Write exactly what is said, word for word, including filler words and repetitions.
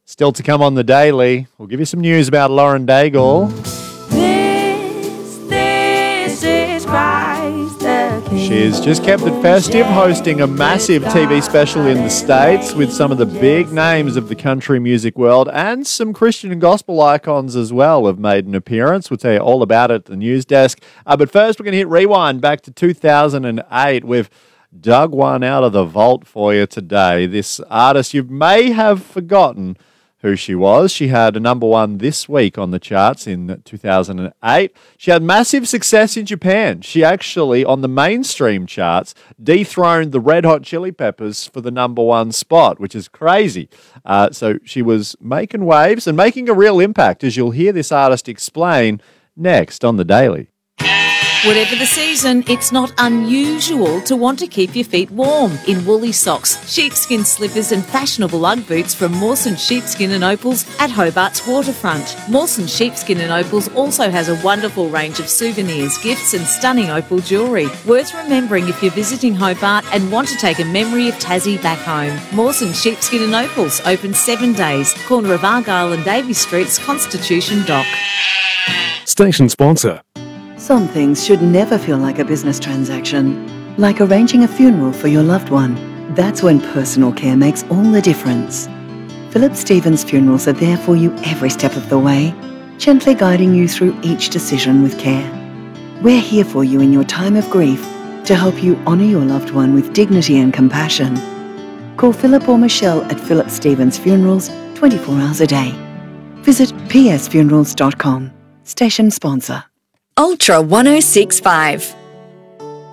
Still to come on the Daily, we'll give you some news about Lauren Daigle. This, this is Christ the King. She's just kept it festive, hosting a massive T V special in the States with some of the big names of the country music world, and some Christian and gospel icons as well have made an appearance. We'll tell you all about it at the news desk. Uh, but first, we're going to hit rewind back to two thousand eight. We've dug one out of the vault for you today. This artist, you may have forgotten who she was. She had a number one this week on the charts in two thousand eight. She had massive success in Japan. She actually, on the mainstream charts, dethroned the Red Hot Chili Peppers for the number one spot, which is crazy. Uh, so she was making waves and making a real impact, as you'll hear this artist explain next on The Daily. Whatever the season, it's not unusual to want to keep your feet warm in woolly socks, sheepskin slippers and fashionable Ugg boots from Mawson Sheepskin and Opals at Hobart's waterfront. Mawson Sheepskin and Opals also has a wonderful range of souvenirs, gifts and stunning opal jewellery. Worth remembering if you're visiting Hobart and want to take a memory of Tassie back home. Mawson Sheepskin and Opals, open seven days, corner of Argyle and Davies Streets, Constitution Dock. Station sponsor. Some things should never feel like a business transaction, like arranging a funeral for your loved one. That's when personal care makes all the difference. Philip Stevens Funerals are there for you every step of the way, gently guiding you through each decision with care. We're here for you in your time of grief to help you honour your loved one with dignity and compassion. Call Philip or Michelle at Philip Stevens Funerals twenty-four hours a day. Visit p s funerals dot com. Station sponsor. Ultra one oh six point five.